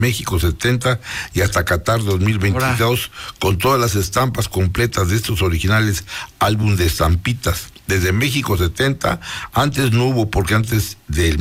México 70 y hasta Qatar 2022, con todas las estampas completas de estos originales álbum de estampitas. Desde México 70, antes no hubo, porque antes del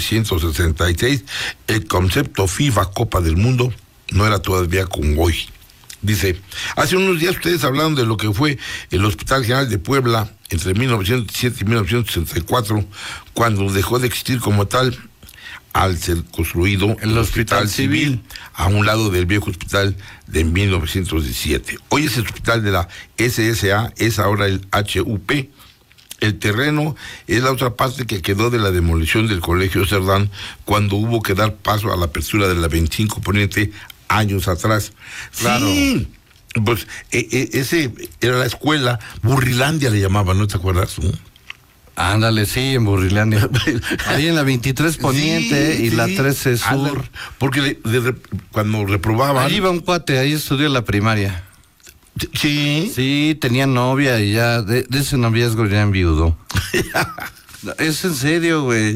1966, el concepto FIFA Copa del Mundo no era todavía como hoy. Dice, hace unos días ustedes hablaron de lo que fue el Hospital General de Puebla entre 1907 y 1964, cuando dejó de existir como tal, al ser construido el Hospital Civil a un lado del viejo hospital de 1917. Hoy ese hospital de la SSA es ahora el HUP. El terreno es la otra parte que quedó de la demolición del Colegio Cerdán cuando hubo que dar paso a la apertura de la 25 Poniente años atrás. Claro. Sí, pues ese era la escuela, Burrilandia le llamaban, ¿no te acuerdas? Ándale, sí, en Burrilandia. Ahí en la 23 Poniente y la 13 Sur. Ándale, porque cuando reprobaban... Ahí iba un cuate, ahí estudió la primaria. Sí. Sí, tenía novia y ya, de ese noviazgo ya enviudó. Es en serio, güey.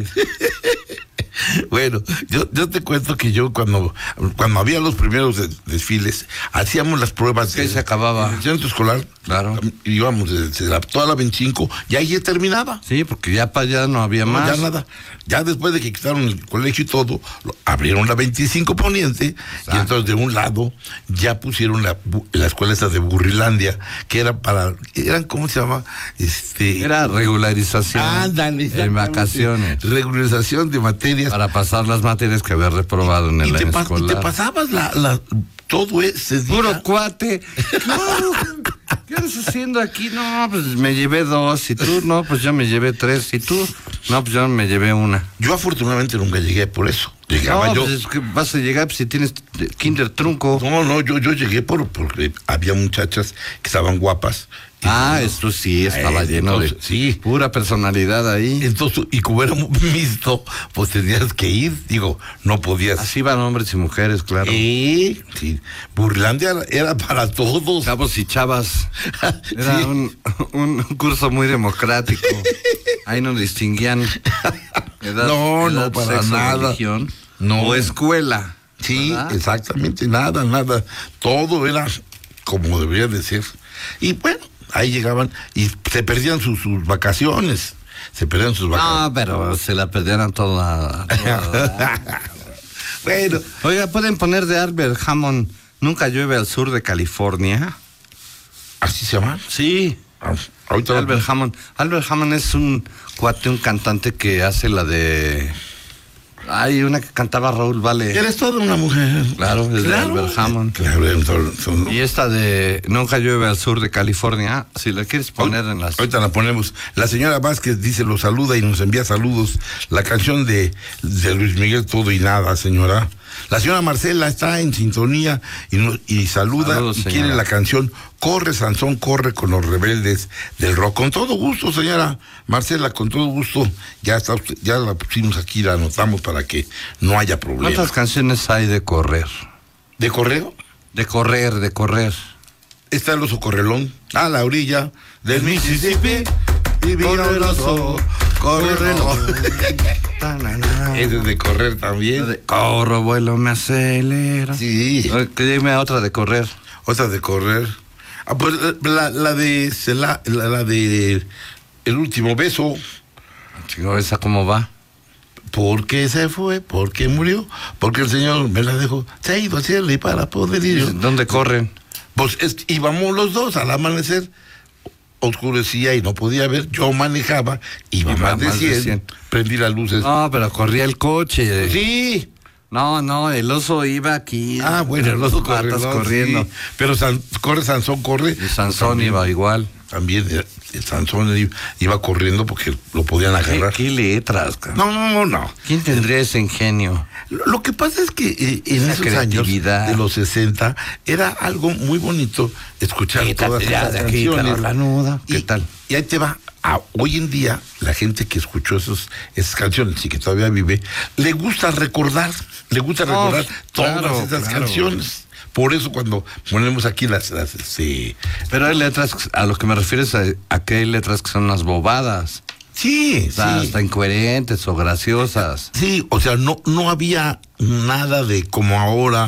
Bueno, yo te cuento que yo cuando había los primeros desfiles, hacíamos las pruebas que se acababa en el centro escolar. Claro. Íbamos desde toda la 25, y ahí ya terminaba. Sí, porque ya para allá no había más. Ya nada. Ya después de que quitaron el colegio y todo, abrieron la 25 Poniente. Exacto. Y entonces de un lado ya pusieron la escuela esta de Burrilandia, que eran ¿cómo se llama? Era regularización. Ándale. En vacaciones. Regularización de materias. Para pasar las materias que había reprobado en el año escolar. Y te pasabas todo ese día. Puro cuate. ¿Qué estás haciendo aquí? No, pues me llevé 2. Y tú, no, pues yo me llevé 3. Y tú, no, pues yo me llevé 1. Yo afortunadamente nunca llegué por eso. Llegaba yo. Pues es que vas a llegar si tienes kinder trunco. No, yo llegué porque había muchachas que estaban guapas. Esto sí, estaba lleno de pura personalidad ahí. Entonces, y como era mixto, pues tenías que ir, no podías. Así van hombres y mujeres, claro. Sí. Burlandia era para todos. Chavos y chavas. Era un curso muy democrático. Ahí no distinguían edad, no, para sexo, nada. Religión, no. O escuela. Sí, ¿verdad? Exactamente, nada. Todo era como debería de ser. Y bueno, ahí llegaban y se perdían sus vacaciones. No, pero se la perdieron toda. Bueno. Oiga, ¿pueden poner de Albert Hammond Nunca llueve al sur de California? ¿Así se llama? Sí. Ahorita Albert Hammond. Albert Hammond es un cantante que hace la de... Hay una que cantaba Raúl Vale. Eres toda una mujer. Claro, es de Albert Hammond. Claro, y esta de Nunca llueve al sur de California, si la quieres poner en las... Ahorita la ponemos. La señora Vázquez dice, lo saluda y nos envía saludos. La canción de Luis Miguel, Todo y Nada, señora. La señora Marcela está en sintonía y saluda. Saludos, y quiere la canción Corre, Sansón, corre con los rebeldes del rock. Con todo gusto, señora Marcela, con todo gusto. Ya la pusimos aquí, la anotamos para que no haya problema. ¿Cuántas canciones hay de correr? ¿De correo? De correr. Está el oso correlón, a la orilla del Mississippi. Y vino el oso correlón. Ese es de correr también. Corro, vuelo, me acelera. Sí. Dime otra de correr. Otra de correr. Pues la de El último beso. Chico, ¿esa cómo va? Porque se fue, porque murió, porque el Señor me la dejó. Se ha ido a cielo y para poder ir. ¿Dónde corren? Pues íbamos los dos al amanecer. Oscurecía y no podía ver. Yo manejaba, iba más de 100. Prendí las luces. No, pero corría el coche. Sí. No, el oso iba aquí. Bueno, el oso corriendo. Sí. Pero corre Sansón, corre. Y Sansón también iba igual. También el Sansón iba corriendo porque lo podían agarrar. ¿Qué letras? No. ¿Quién tendría ese ingenio? Lo que pasa es que en esos años de los 60 era algo muy bonito escuchar todas esas canciones. La nuda. ¿Qué tal? Y ahí te va. Hoy en día, la gente que escuchó esas canciones y que todavía vive, le gusta recordar todas esas canciones. Por eso cuando ponemos aquí las Pero hay letras, a lo que me refieres a que hay letras que son las bobadas. Sí, sí. Hasta incoherentes o graciosas. Sí, o sea, no había nada de como ahora